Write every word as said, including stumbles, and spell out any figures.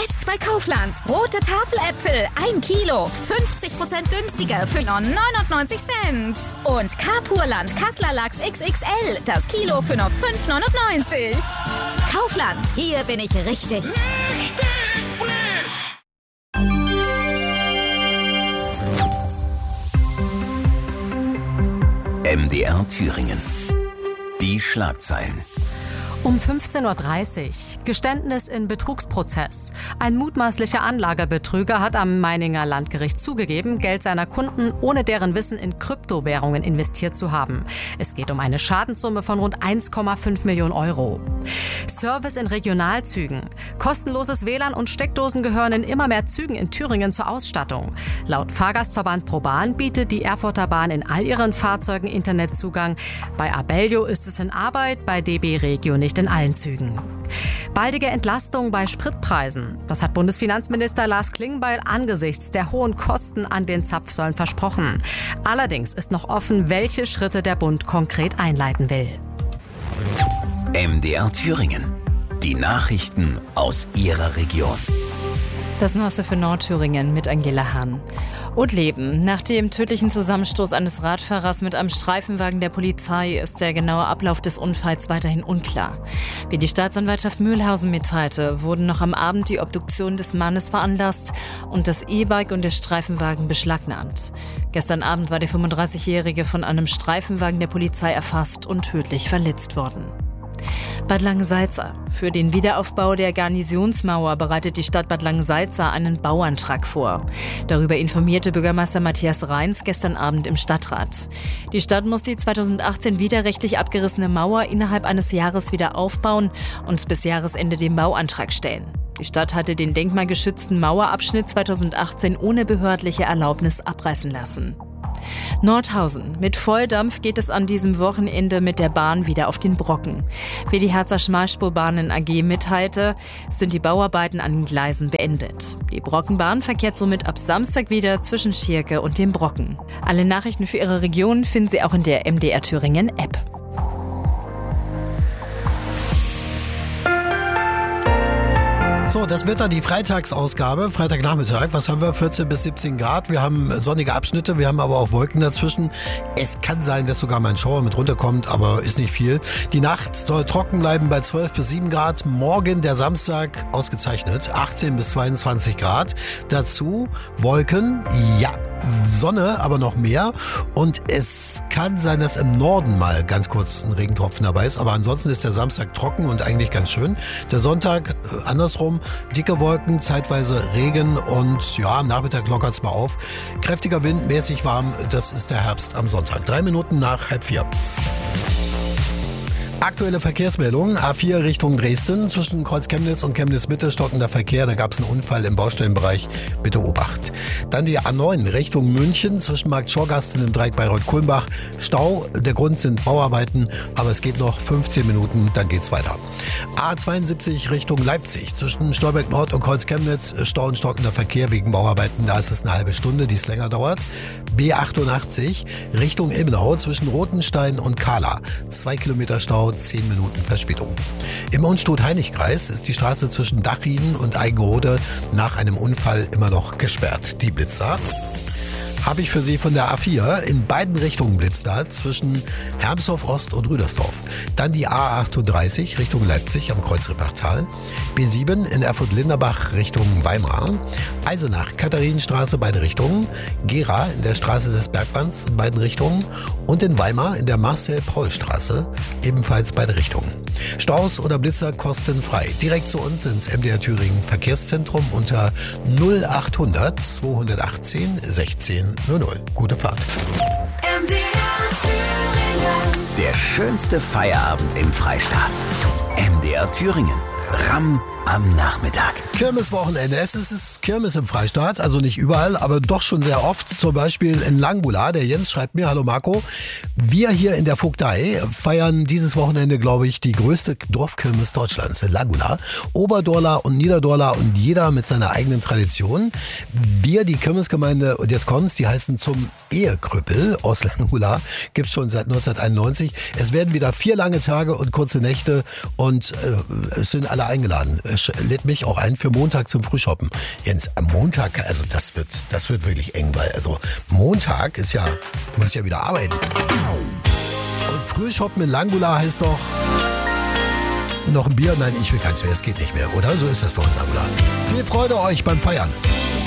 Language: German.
Jetzt bei Kaufland. Rote Tafeläpfel, ein Kilo, fünfzig Prozent günstiger für nur neunundneunzig Cent. Und Carpurland Kasseler Lachs X X L, das Kilo für nur fünf neunundneunzig. Kaufland, hier bin ich richtig. Richtig frisch! M D R Thüringen. Die Schlagzeilen. Um fünfzehn Uhr dreißig. Geständnis in Betrugsprozess. Ein mutmaßlicher Anlagebetrüger hat am Meininger Landgericht zugegeben, Geld seiner Kunden ohne deren Wissen in Kryptowährungen investiert zu haben. Es geht um eine Schadenssumme von rund eins Komma fünf Millionen Euro. Service in Regionalzügen. Kostenloses W L A N und Steckdosen gehören in immer mehr Zügen in Thüringen zur Ausstattung. Laut Fahrgastverband ProBahn bietet die Erfurter Bahn in all ihren Fahrzeugen Internetzugang. Bei Abellio ist es in Arbeit, bei D B Regio nicht in allen Zügen. Baldige Entlastung bei Spritpreisen. Das hat Bundesfinanzminister Lars Klingbeil angesichts der hohen Kosten an den Zapfsäulen versprochen. Allerdings ist noch offen, welche Schritte der Bund konkret einleiten will. M D R Thüringen. Die Nachrichten aus Ihrer Region. Das Neueste für Nordthüringen mit Angela Hahn. Und Leben. Nach dem tödlichen Zusammenstoß eines Radfahrers mit einem Streifenwagen der Polizei ist der genaue Ablauf des Unfalls weiterhin unklar. Wie die Staatsanwaltschaft Mühlhausen mitteilte, wurden noch am Abend die Obduktion des Mannes veranlasst und das E-Bike und der Streifenwagen beschlagnahmt. Gestern Abend war der fünfunddreißigjährige von einem Streifenwagen der Polizei erfasst und tödlich verletzt worden. Bad Langensalza. Für den Wiederaufbau der Garnisonsmauer bereitet die Stadt Bad Langensalza einen Bauantrag vor. Darüber informierte Bürgermeister Matthias Reins gestern Abend im Stadtrat. Die Stadt muss die zweitausendachtzehn widerrechtlich abgerissene Mauer innerhalb eines Jahres wieder aufbauen und bis Jahresende den Bauantrag stellen. Die Stadt hatte den denkmalgeschützten Mauerabschnitt zweitausendachtzehn ohne behördliche Erlaubnis abreißen lassen. Nordhausen. Mit Volldampf geht es an diesem Wochenende mit der Bahn wieder auf den Brocken. Wie die Herzer Schmalspurbahnen A G mitteilte, sind die Bauarbeiten an den Gleisen beendet. Die Brockenbahn verkehrt somit ab Samstag wieder zwischen Schierke und dem Brocken. Alle Nachrichten für Ihre Region finden Sie auch in der M D R Thüringen App. So, das Wetter, die Freitagsausgabe, Freitagnachmittag. Was haben wir? vierzehn bis siebzehn Grad. Wir haben sonnige Abschnitte, wir haben aber auch Wolken dazwischen. Es kann sein, dass sogar mal ein Schauer mit runterkommt, aber ist nicht viel. Die Nacht soll trocken bleiben bei zwölf bis sieben Grad. Morgen, der Samstag, ausgezeichnet, achtzehn bis zweiundzwanzig Grad. Dazu Wolken, ja. Sonne, aber noch mehr. Und es kann sein, dass im Norden mal ganz kurz ein Regentropfen dabei ist. Aber ansonsten ist der Samstag trocken und eigentlich ganz schön. Der Sonntag äh, andersrum. Dicke Wolken, zeitweise Regen und ja, am Nachmittag lockert es mal auf. Kräftiger Wind, mäßig warm. Das ist der Herbst am Sonntag. Drei Minuten nach halb vier. Aktuelle Verkehrsmeldung, A vier Richtung Dresden, zwischen Kreuz Chemnitz und Chemnitz Mitte stockender Verkehr, da gab es einen Unfall im Baustellenbereich, bitte Obacht. Dann die A neun Richtung München, zwischen Markt Schorgasten im Dreieck Bayreuth-Kulmbach, Stau, der Grund sind Bauarbeiten, aber es geht noch fünfzehn Minuten, dann geht's weiter. A zweiundsiebzig Richtung Leipzig, zwischen Stolberg Nord und Kreuz Chemnitz, Stau und stockender Verkehr wegen Bauarbeiten, da ist es eine halbe Stunde, die es länger dauert. B achtundachtzig Richtung Ilmenau, zwischen Rothenstein und Kahla, zwei Kilometer Stau, zehn Minuten Verspätung. Im Unstrut-Heinig-Kreis ist die Straße zwischen Dachrieden und Eigenrode nach einem Unfall immer noch gesperrt. Die Blitzer habe ich für Sie von der A vier. In beiden Richtungen blitzt da, zwischen Hermsdorf Ost und Rüdersdorf. Dann die A achtunddreißig Richtung Leipzig am Kreuz Rippachtal. B sieben in Erfurt-Linderbach Richtung Weimar. Eisenach, Katharinenstraße, beide Richtungen. Gera in der Straße des Bergbands in beiden Richtungen. Und in Weimar in der Marcel-Paul-Straße ebenfalls beide Richtungen. Staus oder Blitzer kostenfrei. Direkt zu uns ins M D R Thüringen Verkehrszentrum unter null achthundert zweihundertachtzehn sechzehn null null. Gute Fahrt. M D R Thüringen. Der schönste Feierabend im Freistaat. M D R Thüringen. Ramm am Nachmittag. Kirmeswochenende. Es ist Kirmes im Freistaat, also nicht überall, aber doch schon sehr oft. Zum Beispiel in Langbula. Der Jens schreibt mir, hallo Marco, wir hier in der Vogtei feiern dieses Wochenende, glaube ich, die größte Dorfkirmes Deutschlands in Langbula. Oberdorla und Niederdorla und jeder mit seiner eigenen Tradition. Wir, die Kirmesgemeinde, und jetzt kommt's, die heißen zum Ehekrüppel aus Langbula, gibt's schon seit neunzehnhunderteinundneunzig. Es werden wieder vier lange Tage und kurze Nächte und äh, es sind alle eingeladen. sch- lädt mich auch ein für Montag zum Frühshoppen. Jens, am Montag, also das wird, das wird wirklich eng, weil also Montag ist ja, muss ja wieder arbeiten. Und Frühshoppen in Langula heißt doch noch ein Bier? Nein, ich will keins mehr, es geht nicht mehr, oder? So ist das doch in Langula. Viel Freude euch beim Feiern.